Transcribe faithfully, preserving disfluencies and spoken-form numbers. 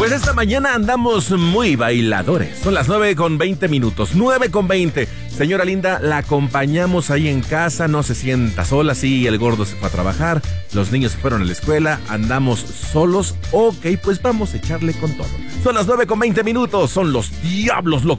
Pues esta mañana andamos muy bailadores. Son las nueve con veinte minutos. nueve con veinte. Señora linda, la acompañamos ahí en casa. No se sienta sola. Sí, el gordo se fue a trabajar. Los niños se fueron a la escuela. Andamos solos. Ok, pues vamos a echarle con todo. Son las nueve con veinte minutos. Son los diablos locos.